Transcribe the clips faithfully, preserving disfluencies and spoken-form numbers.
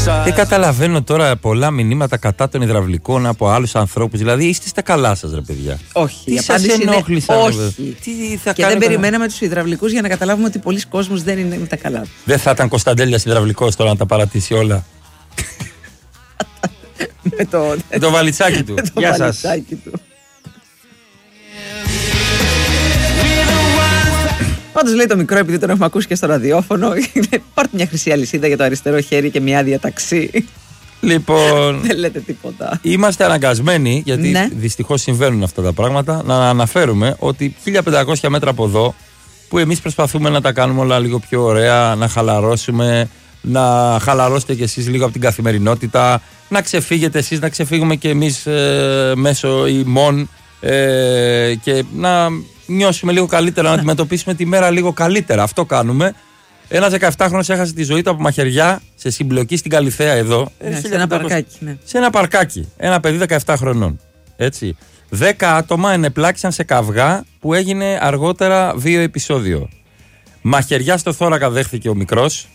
Δεν καταλαβαίνω τώρα πολλά μηνύματα κατά των υδραυλικών από άλλους ανθρώπους. Δηλαδή, είστε στα καλά σας, ρε παιδιά. Όχι. Τι σας ενόχλησαν, όχι. Τι θα και κάνετε... δεν περιμέναμε τους υδραυλικούς για να καταλάβουμε ότι πολλοί κόσμος δεν είναι με τα καλά. Δεν θα ήταν Κωνσταντέλιας υδραυλικός τώρα να τα παρατήσει όλα. με το, με το βαλιτσάκι του. Γεια σας. Πάντως λέει το μικρό, επειδή τον έχουμε ακούσει και στο ραδιόφωνο, πάρτε μια χρυσή αλυσίδα για το αριστερό χέρι και μια άδεια ταξί. Λοιπόν, δεν λέτε τίποτα. Είμαστε αναγκασμένοι, γιατί ναι. δυστυχώς συμβαίνουν αυτά τα πράγματα, να αναφέρουμε ότι χίλια πεντακόσια μέτρα από εδώ, που εμείς προσπαθούμε να τα κάνουμε όλα λίγο πιο ωραία, να χαλαρώσουμε, να χαλαρώσετε κι εσείς λίγο από την καθημερινότητα, να ξεφύγετε εσείς, να ξεφύγουμε κι εμείς ε, μέσω ημών ε, και να νιώσουμε λίγο καλύτερα, να αντιμετωπίσουμε τη μέρα λίγο καλύτερα. Αυτό κάνουμε. Ένας δεκαεφτάχρονος έχασε τη ζωή του από μαχαιριά σε συμπλοκή στην Καλιθέα εδώ. Ναι, σε ένα παρκάκι. Ναι. Σε ένα παρκάκι. Ένα παιδί δεκαεφτά χρονών. Έτσι. Δέκα άτομα ενεπλάκησαν σε καυγά που έγινε αργότερα βίο επεισόδιο. Μαχαιριά στο θώρακα δέχθηκε ο μικρός.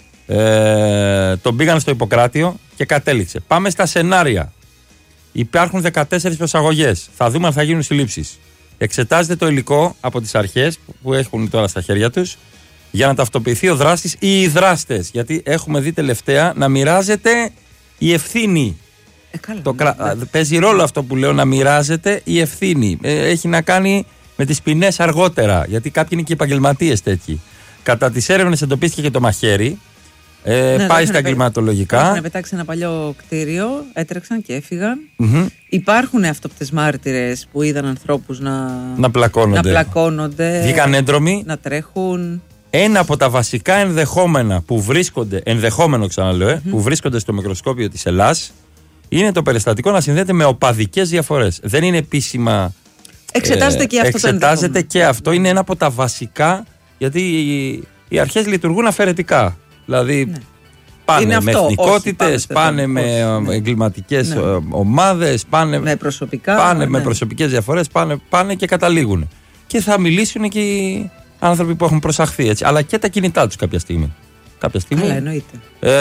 Ε, τον πήγαν στο Ιπποκράτιο και κατέληξε. Πάμε στα σενάρια. Υπάρχουν δεκατέσσερις προσαγωγές. Θα δούμε αν θα γίνουν συλλήψεις. Εξετάζεται το υλικό από τις αρχές που έχουν τώρα στα χέρια τους για να ταυτοποιηθεί ο δράστης ή οι δράστες. Γιατί έχουμε δει τελευταία να μοιράζεται η ευθύνη. Ε, καλά, το ναι, κρα... ναι. Παίζει ρόλο αυτό που λέω, να μοιράζεται η ευθύνη. Ε, έχει να κάνει με τις ποινές αργότερα. Γιατί κάποιοι είναι και επαγγελματίες τέτοιοι. Κατά τις έρευνες εντοπίστηκε και το μαχαίρι. Ε, ναι, πάει στα εγκληματολογικά. Έχουν πετάξει ένα παλιό κτίριο, έτρεξαν και έφυγαν. Mm-hmm. Υπάρχουν αυτόπτες μάρτυρες που είδαν ανθρώπους να, να πλακώνονται. Να πλακώνονται. Βγήκαν έντρομοι. Να τρέχουν. Ένα από τα βασικά ενδεχόμενα που βρίσκονται, ενδεχόμενο ξαναλέω, mm-hmm. που βρίσκονται στο μικροσκόπιο της Ελλάς είναι το περιστατικό να συνδέεται με οπαδικές διαφορές. Δεν είναι επίσημα. Εξετάζεται ε, και αυτό. Εξετάζεται και αυτό. Είναι ένα από τα βασικά, γιατί οι, οι αρχές λειτουργούν αφαιρετικά. Δηλαδή ναι. πάνε είναι με εθνικότητες, πάνε με ναι. εγκληματικές ναι. ομάδες, πάνε, με, προσωπικά, πάνε ναι. με προσωπικές διαφορές, πάνε, πάνε και καταλήγουν. Και θα μιλήσουν και οι άνθρωποι που έχουν προσαχθεί, έτσι, αλλά και τα κινητά τους κάποια στιγμή. Κάποια στιγμή. Καλά, εννοείται.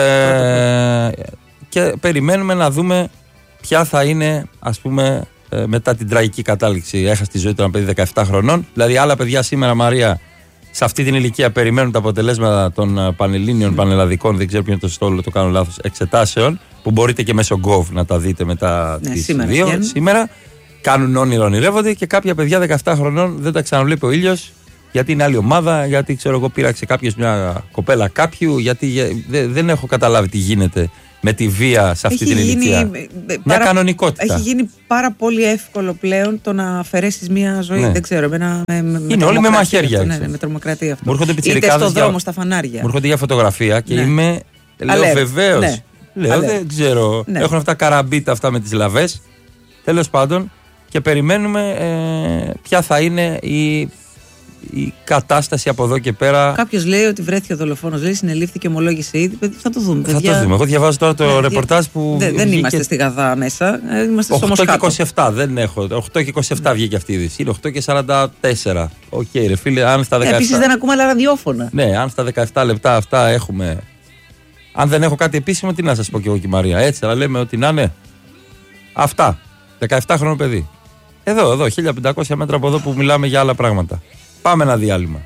Ε, και περιμένουμε να δούμε ποια θα είναι, ας πούμε, ε, μετά την τραγική κατάληξη. Έχασε τη ζωή του ένα παιδί δεκαεφτά χρονών. Δηλαδή, άλλα παιδιά σήμερα, Μαρία, σε αυτή την ηλικία περιμένουν τα αποτελέσματα των πανελλήνιων, mm. πανελλαδικών, δεν ξέρω ποιο είναι το στόλο, το κάνω λάθος, εξετάσεων, που μπορείτε και μέσω Gov να τα δείτε μετά ναι, τις σήμερα δύο. βγαίνουν. Σήμερα κάνουν όνειρο, ονειρεύονται και κάποια παιδιά δεκαεφτά χρονών δεν τα ξαναβλέπει ο ήλιος, γιατί είναι άλλη ομάδα, γιατί ξέρω εγώ πήραξε κάποιος μια κοπέλα κάποιου, γιατί δεν, δεν έχω καταλάβει τι γίνεται με τη βία σε αυτή έχει την ηλικία. Γίνει, μια παρα... κανονικότητα. Έχει γίνει πάρα πολύ εύκολο πλέον το να αφαιρέσεις μια ζωή, ναι. δεν ξέρω, με, ένα, με, με είναι όλοι με μαχαίρια. Αυτό, ναι, με τρομοκρατία αυτό. Μου έρχονται είτε στον δρόμο, για... στα φανάρια. Μου έρχονται για φωτογραφία και ναι. είμαι. Λέω βεβαίως. Ναι. Λέω Αλέ. δεν ξέρω. Ναι. Έχουν αυτά καραμπίτα αυτά με τις λαβές. Τέλος πάντων, και περιμένουμε ε, ποια θα είναι η, η κατάσταση από εδώ και πέρα. Κάποιος λέει ότι βρέθηκε ο δολοφόνος, λέει συνελήφθηκε, ομολόγησε ήδη. Θα το δούμε. Θα παιδιά. το δούμε. Εγώ διαβάζω τώρα το ναι, ρεπορτάζ που. Δεν, δεν είμαστε στη Γαδά μέσα. Είμαστε στο Μοσχάτο. οκτώ και είκοσι επτά δεν έχω. οκτώ και είκοσι επτά βγήκε αυτή η είδηση. Είναι οκτώ και σαράντα τέσσερα. Οκ, okay, ρε φίλε, αν στα δεκαεπτά. Επίσης δεν ακούμε άλλα ραδιόφωνα. Ναι, αν στα δεκαεπτά λεπτά αυτά έχουμε. Αν δεν έχω κάτι επίσημο, τι να σας πω κι εγώ και η Μαρία. Έτσι, αλλά λέμε ότι να είναι. Αυτά. δεκαεπτά χρονών παιδί. Εδώ, εδώ, χίλια πεντακόσια μέτρα από εδώ που μιλάμε για άλλα πράγματα. Πάμε ένα διάλειμμα.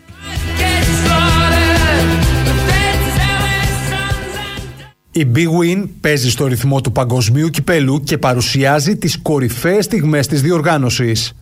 Η Big Win παίζει στο ρυθμό του παγκοσμίου κυπέλου και παρουσιάζει τις κορυφαίες στιγμές της διοργάνωσης.